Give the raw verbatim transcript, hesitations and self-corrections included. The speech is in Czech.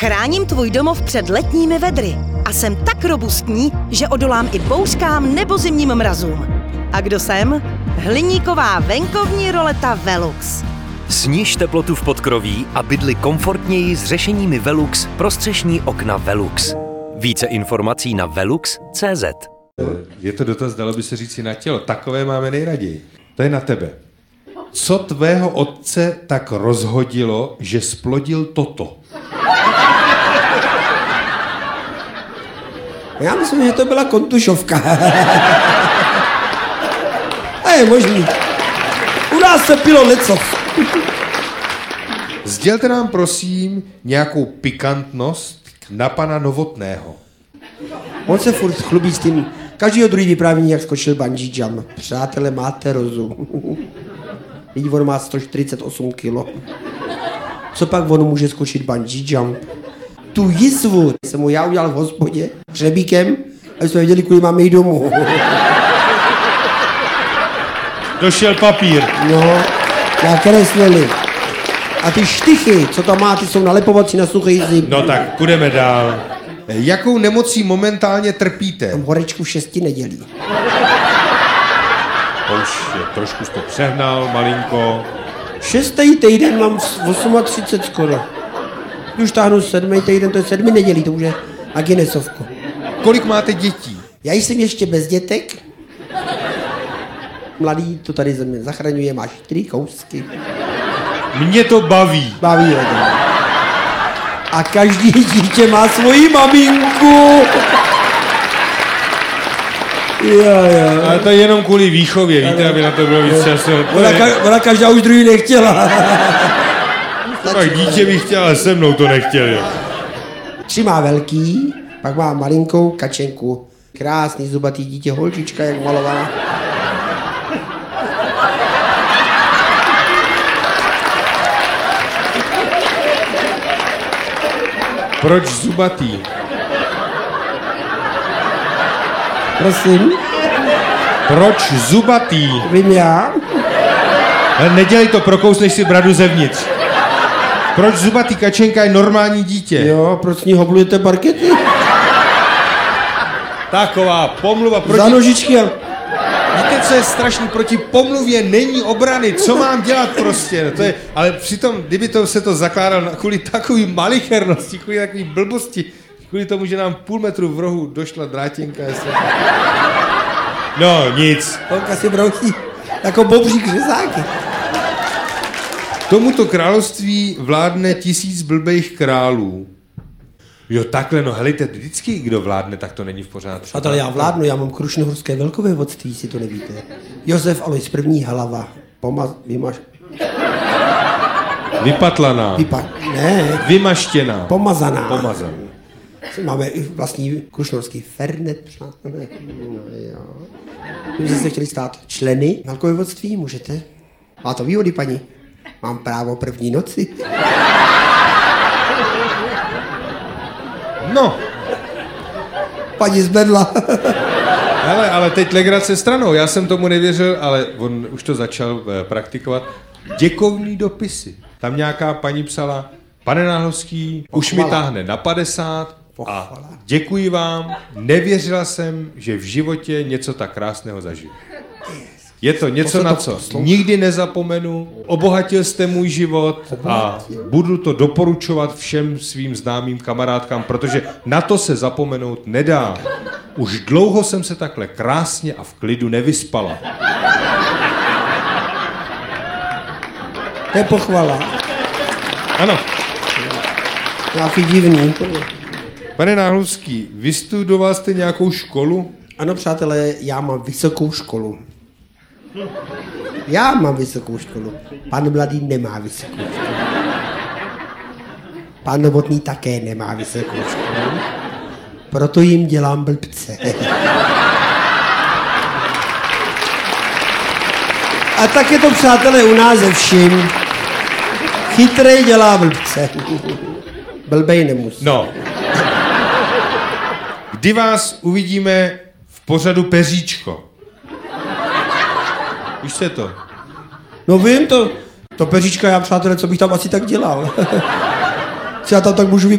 Chráním tvůj domov před letními vedry a jsem tak robustní, že odolám i bouřkám nebo zimním mrazům. A kdo jsem? Hliníková venkovní roleta Velux. Sniž teplotu v podkroví a bydli komfortněji s řešeními Velux pro střešní okna Velux. Více informací na velux tečka cé zet. Je to dotaz, dalo by se říct si na tělo. Takové máme nejraději. To je na tebe. Co tvého otce tak rozhodilo, že splodil toto? Já myslím, že to byla kontušovka. A je možný. U nás se pilo lecos. Sdělte nám prosím nějakou pikantnost na pana Novotného. On se furt chlubí s tím. Každýho druhý vyprávění, jak skočil bungee jump. Přátelé, máte rozum. Vidí, on má sto čtyřicet osm kilo. Co pak on může skočit bungee jump? Tu jizvu jsem mu já udělal v hospodě hřebíkem, aby jsme věděli, kudy máme jít domů. Došel papír. No, nakreslili. A ty štychy, co tam má, ty jsou nalepovací na suchý zim. No tak, půjdeme dál. Jakou nemocí momentálně trpíte? Mám horečku v šesti nedělí. To už je, trošku jsi to přehnal, malinko. Šestý týden mám v třicet osm skoro. Už táhnu sedmý týden, to je sedmi nedělí, to už je na Guinnessovku. Kolik máte dětí? Já jsem ještě bez dětek. Mladý to tady ze mě zachraňuje, máš čtyři kousky. Mě to baví. Baví hodně. A každý dítě má svoji maminku. Jo, jo. Ale to je jenom kvůli výchově, víte, aby na to bylo víc času. Ona, ka- ona každá už druhý nechtěla. Tak dítě bych chtěl, ale se mnou to nechtěli. Tři má velký, pak má malinkou kačenku. Krásný zubatý dítě, holčička, jak malovaná. Proč zubatý? Prosím? Proč zubatý? Vím já. Ale nedělej to, prokousneš si bradu zevnitř. Proč zubatý? Kačenka je normální dítě. Jo, proč s ní hoblujete parkety? Taková pomluva proti... Za nožičky a... Víte, co je strašný? Proti pomluvě není obrany. Co mám dělat prostě? No to je... Ale přitom, kdyby to se to zakládal kvůli takový malichernosti, kvůli takový blbosti, kvůli tomu, že nám půl metru v rohu došla drátěnka. Jestli... No, nic. Holka si brousí jako bobřík řezáky. Tomuto království vládne tisíc blbejch králů. Jo, takhle, no helejte, vždycky kdo vládne, tak to není v pořádku. A tady já vládnu, já mám krušnohorské velkovévodství, si to nevíte. Josef Alois první hlava. Pomaz... Vymaž... Vypatlaná. Vypa... Ne. Vymaštěná. Pomazaná. Pomazaná. Máme i vlastní krušnohorský fernet, přátelé. No jo. Kdybyste se chtěli stát členy velkovévodství, můžete. Má to výhody, paní. Mám právo první noci. No. Paní zbedla. Hele, ale teď legrace stranou. Já jsem tomu nevěřil, ale on už to začal eh, praktikovat. Děkovný dopisy. Tam nějaká paní psala, pane Náhlovský, už mi táhne na padesát a děkuji vám, nevěřila jsem, že v životě něco tak krásného zažiju. Je to něco, na co nikdy nezapomenu, obohatil jste můj život a budu to doporučovat všem svým známým kamarádkám, protože na to se zapomenout nedá. Už dlouho jsem se takhle krásně a v klidu nevyspala. To je pochvala. Ano. Nějaký divný. Pane Náhlovský, vystudoval jste nějakou školu? Ano, přátelé, já mám vysokou školu. Já mám vysokou školu. Pan Mladý nemá vysokou školu. Pan Novotný také nemá vysokou školu. Proto jim dělám blbce. A tak je to, přátelé, u nás ze vším. Chytrej dělá blbce. Blbej nemusí. No. Kdy vás uvidíme v pořadu Peříčko? Víš se to? No vím to. To Peříčka, já, přátelé, co bych tam asi tak dělal. Co já tam tak můžu